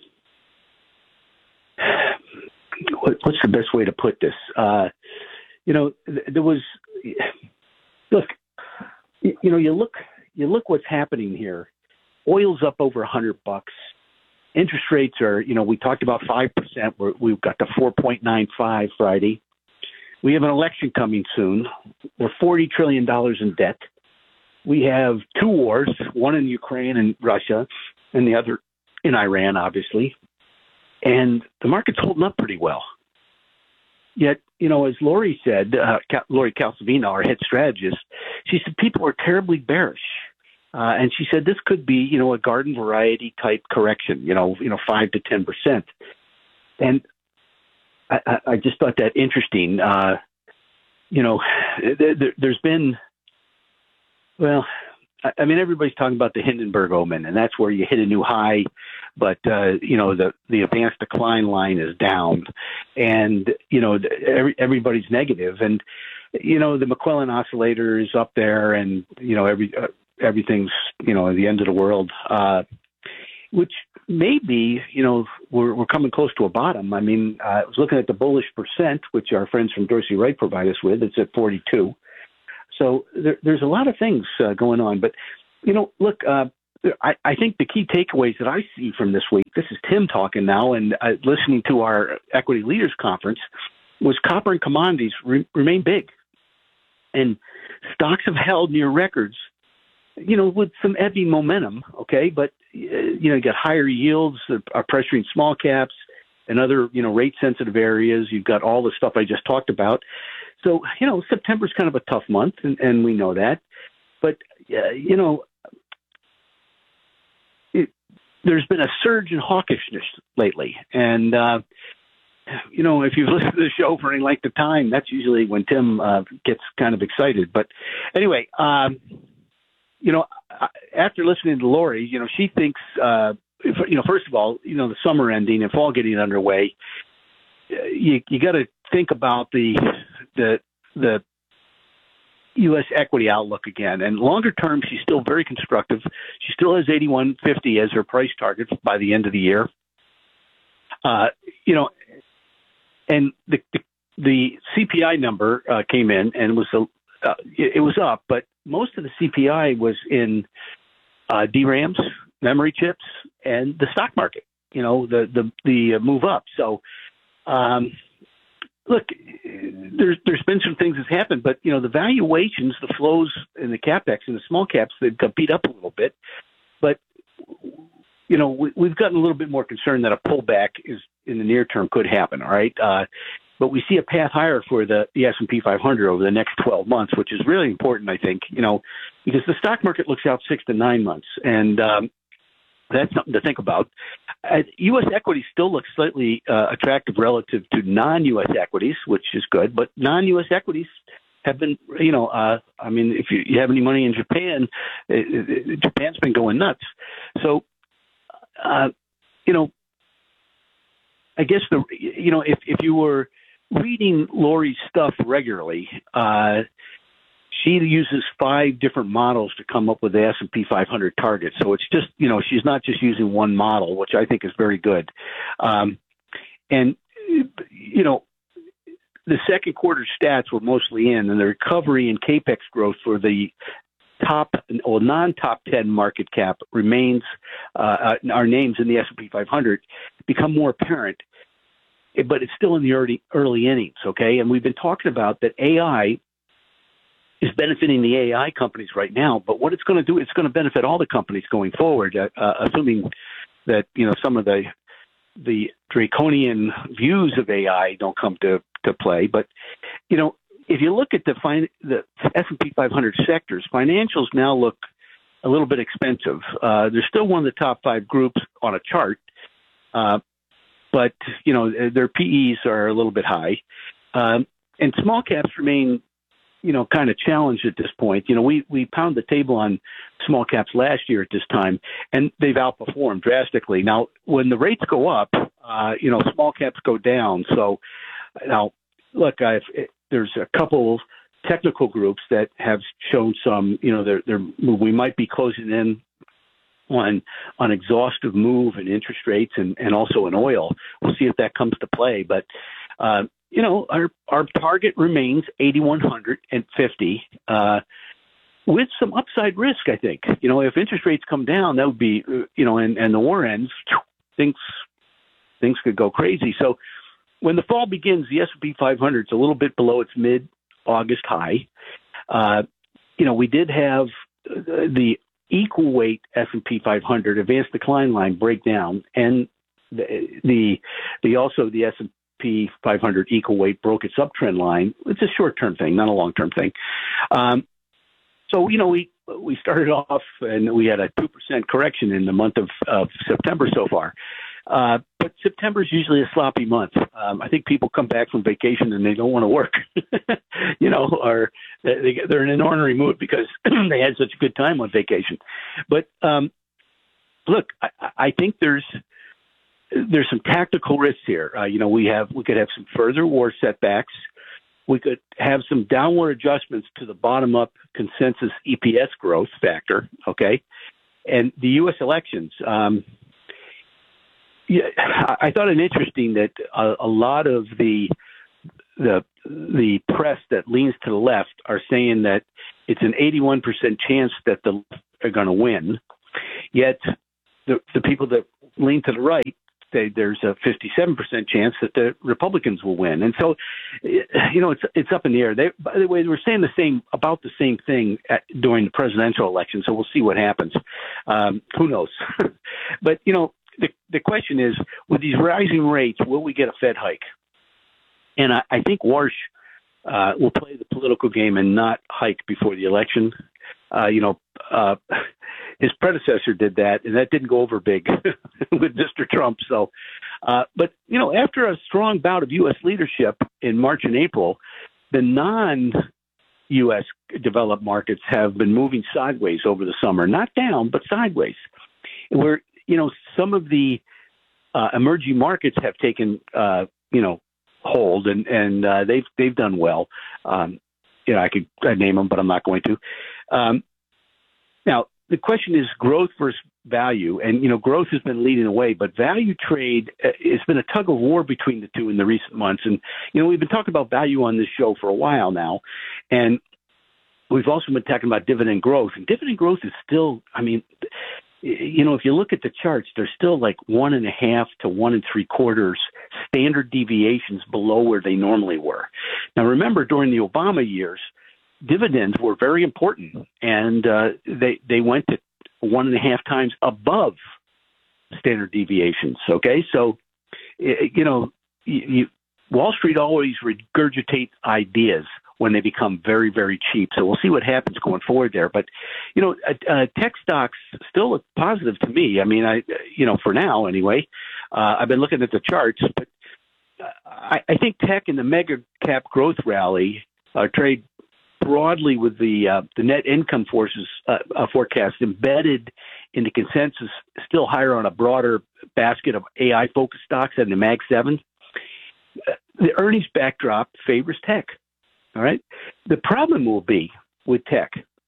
what, what's the best way to put this? Uh, you know, th- there was, look, you, you know, you look, you look what's happening here. Oil's up over a hundred bucks. Interest rates are, you know, we talked about five percent. We're, we've got the four point nine five Friday. We have an election coming soon. We're forty trillion dollars in debt. We have two wars, one in Ukraine and Russia, and the other in Iran, obviously. And the market's holding up pretty well. Yet, you know, as Lori said, uh, Lori Calcavino, our head strategist, she said people are terribly bearish. Uh, and she said this could be, you know, a garden variety type correction, you know, you know, five to ten percent. And I, I just thought that interesting. Uh, you know, there, there's been, well, I mean, everybody's talking about the Hindenburg omen, and that's where you hit a new high, but, uh, you know, the, the advanced decline line is down, and, you know, every, everybody's negative. And you know, the McClellan oscillator is up there, and you know, every uh, everything's you know at the end of the world, uh, which maybe you know we're we're coming close to a bottom. I mean, uh, I was looking at the bullish percent, which our friends from Dorsey Wright provide us with. It's at forty-two. So there, there's a lot of things uh, going on, but you know, look. Uh, I, I think the key takeaways that I see from this week, this is Tim talking now, and uh, listening to our Equity Leaders Conference, was copper and commodities re- remain big. And stocks have held near records, you know, with some ebbing momentum, okay? But, uh, you know, you got higher yields that are pressuring small caps and other, you know, rate-sensitive areas. You've got all the stuff I just talked about. So, you know, September's kind of a tough month, and, and we know that. But, uh, you know, there's been a surge in hawkishness lately. And, uh, you know, if you've listened to the show for any length of time, that's usually when Tim uh, gets kind of excited. But anyway, um, you know, after listening to Lori, you know, she thinks, uh, if, you know, first of all, you know, the summer ending and fall getting underway, you, you got to think about the, the, the, U S equity outlook again. And longer term, she's still very constructive. She still has eighty-one fifty as her price target by the end of the year. Uh, you know, and the the, the C P I number uh, came in and was a, uh, it, it was up, but most of the C P I was in uh, D RAMs, memory chips, and the stock market. You know, the the the move up. So. Um, Look, there's there's been some things that's happened, but you know the valuations, the flows in the capex and the small caps, they've got beat up a little bit. But you know we, we've gotten a little bit more concerned that a pullback is in the near term could happen. All right, uh, but we see a path higher for the, the S and P five hundred over the next twelve months, which is really important, I think. You know, because the stock market looks out six to nine months, and um, that's something to think about. Uh, U S equities still look slightly uh, attractive relative to non-U S equities, which is good. But non-U S equities have been, you know, uh, I mean, if you, you have any money in Japan, it, it, Japan's been going nuts. So, uh, you know, I guess the, you know, if if you were reading Lori's stuff regularly, uh, she uses five different models to come up with the S and P five hundred targets. So it's just, you know, she's not just using one model, which I think is very good. Um, and, you know, the second quarter stats were mostly in, and the recovery in capex growth for the top or non-top ten market cap remains, uh, our names in the S and P five hundred become more apparent. But it's still in the early, early innings, okay? And we've been talking about that A I is benefiting the A I companies right now, but what it's going to do, it's going to benefit all the companies going forward, uh, uh, assuming that, you know, some of the the draconian views of A I don't come to, to play. But, you know, if you look at the fin- the S and P five hundred sectors, financials now look a little bit expensive. Uh, they're still one of the top five groups on a chart, uh, but, you know, their P Es are a little bit high. Um, and small caps remain, you know, kind of challenged at this point. You know, we, we pounded the table on small caps last year at this time, and they've outperformed drastically. Now, when the rates go up, uh, you know, small caps go down. So now, look, I've, there's a couple technical groups that have shown some, you know, they're, they're, we might be closing in on on exhaustive move in interest rates and, and also in oil. We'll see if that comes to play. But, uh, you know, our, our target remains eighty-one fifty uh, with some upside risk, I think. You know, if interest rates come down, that would be, you know, and, and the war ends, things, things could go crazy. So when the fall begins, the S and P five hundred is a little bit below its mid-August high. Uh, you know, we did have the equal weight S and P five hundred advanced decline line break down, and the the, the also the S and P five hundred equal weight broke its uptrend line. It's a short-term thing, not a long-term thing. Um, so, you know, we we started off and we had a two percent correction in the month of, of September so far. Uh, but September is usually a sloppy month. Um, I think people come back from vacation and they don't want to work, you know, or they, they're in an ornery mood because they had such a good time on vacation. But um, look, I, I think there's there's some tactical risks here. Uh, you know, we have we could have some further war setbacks. we could have some downward adjustments to the bottom-up consensus E P S growth factor, okay? And the U S elections, um, yeah, I thought it interesting that a, a lot of the the the press that leans to the left are saying that it's an eighty-one percent chance that the left are going to win, yet the the people that lean to the right say there's a fifty-seven percent chance that the Republicans will win. And so, you know, it's it's up in the air. They, by the way, they were saying the same about the same thing at, during the presidential election. So we'll see what happens. Um, who knows? But you know, the the question is, with these rising rates, will we get a Fed hike? And I, I think Warsh uh, will play the political game and not hike before the election. Uh, you know, uh, his predecessor did that, and that didn't go over big with Mister Trump. So, uh, but, you know, after a strong bout of U S leadership in March and April, the non-U S developed markets have been moving sideways over the summer, not down, but sideways. Where, you know, some of the uh, emerging markets have taken, uh, you know, hold, and and uh, they've they've done well. Um, you know, I could I'd name them, but I'm not going to. Um, now, the question is growth versus value, and you know, growth has been leading the way, but value trade, uh, it's been a tug of war between the two in the recent months. And you know, we've been talking about value on this show for a while now, and we've also been talking about dividend growth. And dividend growth is still, I mean, you know, if you look at the charts, there's still like one and a half to one and three quarters standard deviations below where they normally were. Now, remember, during the Obama years, dividends were very important, and uh, they they went to one and a half times above standard deviations. Okay, so you know, you, you, Wall Street always regurgitates ideas when they become very, very cheap. So we'll see what happens going forward there. But, you know, uh, uh, tech stocks still look positive to me. I mean, I, you know, for now anyway, uh, I've been looking at the charts, but I, I think tech and the mega cap growth rally uh, trade broadly with the uh, the net income forces uh, uh, forecast embedded in the consensus, still higher on a broader basket of A I focused stocks than the Mag seven. Uh, the earnings backdrop favors tech. All right. The problem will be with tech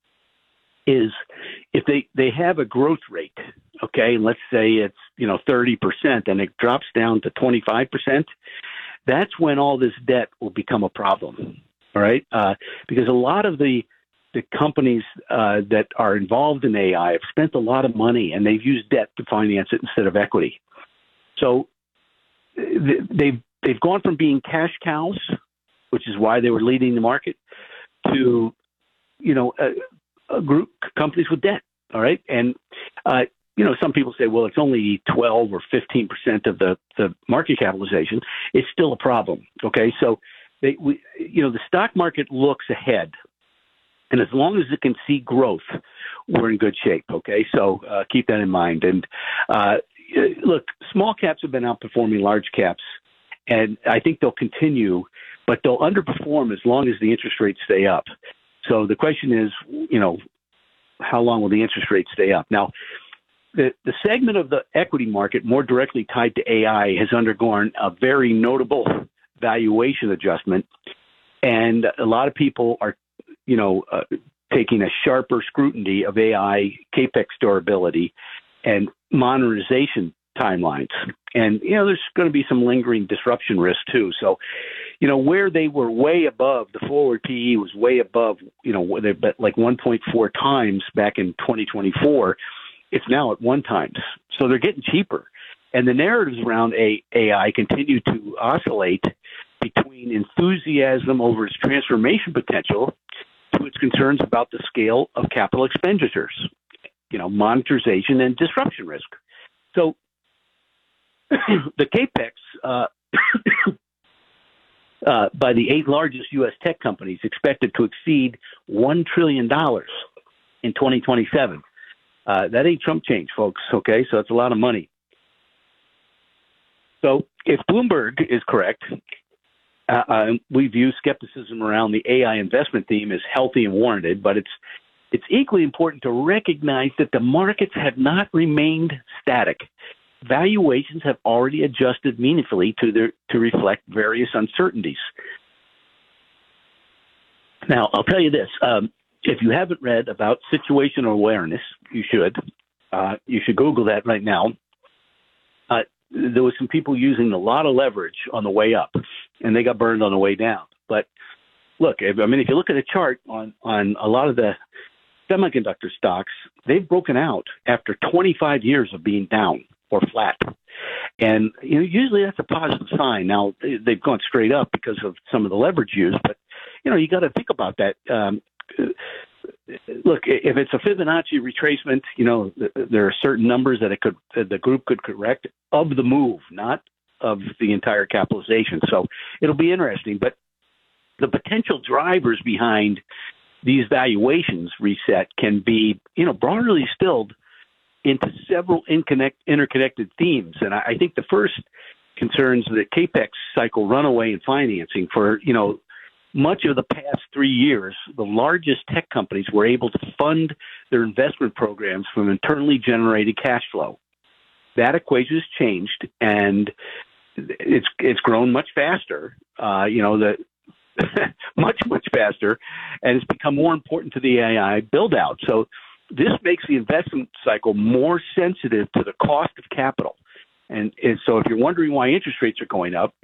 is if they, they have a growth rate, okay, and let's say it's, you know, thirty percent and it drops down to twenty-five percent, that's when all this debt will become a problem. All right. Uh, because a lot of the, the companies uh, that are involved in A I have spent a lot of money and they've used debt to finance it instead of equity. So they've, they've gone from being cash cows, which is why they were leading the market, to, you know, a, a group companies with debt. All right. And, uh, you know, some people say, well, it's only twelve or fifteen percent of the, the market capitalization. It's still a problem. Okay. So, they, we, you know, the stock market looks ahead. And as long as it can see growth, we're in good shape. Okay. So uh, keep that in mind. And uh, look, small caps have been outperforming large caps, and I think they'll continue, but they'll underperform as long as the interest rates stay up. So the question is, you know, how long will the interest rates stay up? Now, the, the segment of the equity market more directly tied to A I has undergone a very notable valuation adjustment, and a lot of people are, you know, uh, taking a sharper scrutiny of A I capex durability and monetization timelines. And, you know, there's going to be some lingering disruption risk too. So, you know, where they were way above, the forward P E was way above, you know, they're like one point four times back in twenty twenty-four. It's now at one times. So they're getting cheaper. And the narratives around A I continue to oscillate between enthusiasm over its transformation potential to its concerns about the scale of capital expenditures, you know, monetization and disruption risk. So the capex uh, uh, by the eight largest U S tech companies expected to exceed one trillion dollars in twenty twenty-seven. Uh, that ain't Trump change, folks, okay? So it's a lot of money. So if Bloomberg is correct, uh, uh, we view skepticism around the A I investment theme as healthy and warranted, but it's it's equally important to recognize that the markets have not remained static. Valuations have already adjusted meaningfully to their to reflect various uncertainties. Now, I'll tell you this. Um, if you haven't read about situational awareness, you should. Uh, you should Google that right now. Uh, there was some people using a lot of leverage on the way up, and they got burned on the way down. But look, I mean, if you look at a chart on, on a lot of the semiconductor stocks, they've broken out after twenty-five years of being down or flat. And you know, usually that's a positive sign. Now, they've gone straight up because of some of the leverage used, but, you know, you got to think about that. Um, look, if it's a Fibonacci retracement, you know, there are certain numbers that it could, the group could correct of the move, not of the entire capitalization. So it'll be interesting. But the potential drivers behind these valuations reset can be, you know, broadly distilled into several inconnect, interconnected themes. And I, I think the first concerns the CAPEX cycle runaway in financing. For, you know, much of the past three years, the largest tech companies were able to fund their investment programs from internally generated cash flow. That equation has changed, and it's it's grown much faster. Uh, you know, the much, much faster, and it's become more important to the A I build out. So this makes the investment cycle more sensitive to the cost of capital. And, and so if you're wondering why interest rates are going up,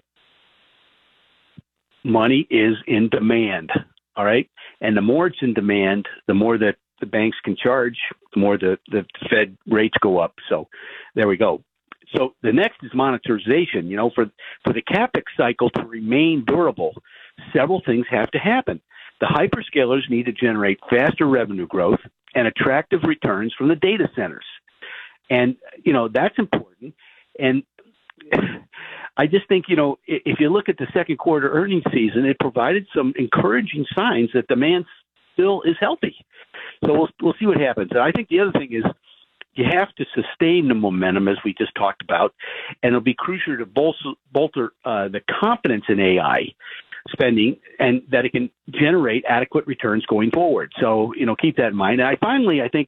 money is in demand, all right? And the more it's in demand, the more that the banks can charge, the more the, the Fed rates go up. So there we go. So the next is monetization. You know, for, for the CAPEX cycle to remain durable, several things have to happen. The hyperscalers need to generate faster revenue growth and attractive returns from the data centers. And, you know, that's important. And I just think, you know, if you look at the second quarter earnings season, it provided some encouraging signs that demand still is healthy. So we'll, we'll see what happens. And I think the other thing is you have to sustain the momentum, as we just talked about, and it'll be crucial to bolster, bolster uh, the confidence in A I spending and that it can generate adequate returns going forward. So, you know, keep that in mind. And I finally, I think,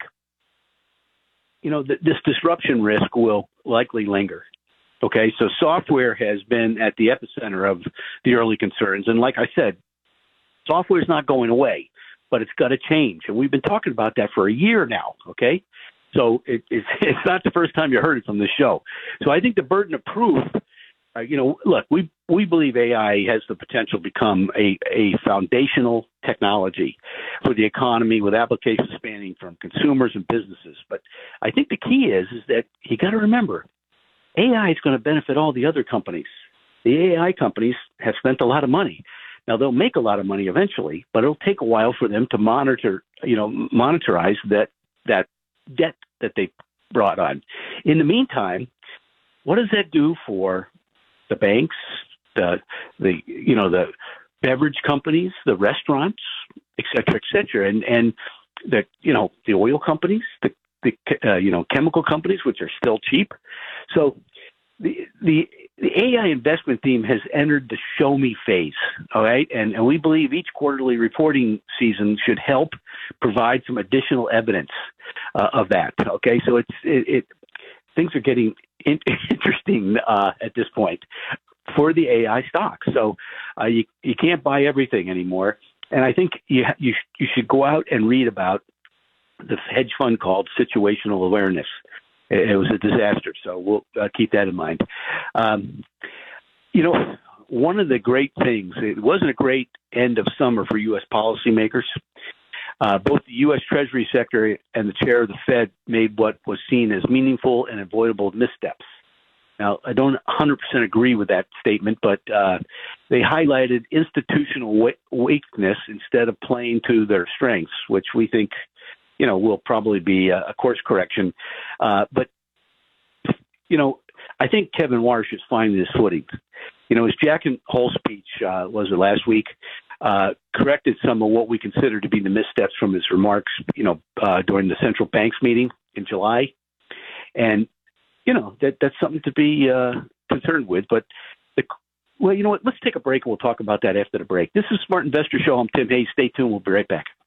you know, th- this disruption risk will likely linger. Okay, so software has been at the epicenter of the early concerns. And like I said, software is not going away, but it's got to change. And we've been talking about that for a year now, okay? So it, it's, it's not the first time you heard it from this show. So I think the burden of proof, uh, you know, look, we we believe A I has the potential to become a, a foundational technology for the economy with applications spanning from consumers and businesses. But I think the key is, is that you got to remember, A I is going to benefit all the other companies. The A I companies have spent a lot of money. Now, they'll make a lot of money eventually, but it'll take a while for them to monitor, you know, monetize that that debt that they brought on. In the meantime, what does that do for the banks, the the you know the beverage companies, the restaurants, et cetera, et cetera, and and the you know the oil companies, the the uh, you know chemical companies, which are still cheap. So the the the A I investment theme has entered the show me phase. All right, and and we believe each quarterly reporting season should help provide some additional evidence uh, of that. Okay, so it's it, it things are getting in, interesting uh, at this point for the A I stocks. So uh, you you can't buy everything anymore, and I think you you you should go out and read about the hedge fund called Situational Awareness. It was a disaster, so we'll uh, keep that in mind. Um, you know, one of the great things, it wasn't a great end of summer for U S policymakers. Uh, both the U S Treasury Secretary and the chair of the Fed made what was seen as meaningful and avoidable missteps. Now, I don't one hundred percent agree with that statement, but uh, they highlighted institutional weakness instead of playing to their strengths, which we think, you know, will probably be a, a course correction. Uh, but, you know, I think Kevin Warsh is finding his footing. You know, his Jackson Hole speech, uh, was it last week, uh, corrected some of what we consider to be the missteps from his remarks, you know, uh, during the central banks meeting in July. And, you know, that that's something to be uh, concerned with. But, the, well, you know what, let's take a break and we'll talk about that after the break. This is Smart Investor Show. I'm Tim Hayes. Stay tuned. We'll be right back.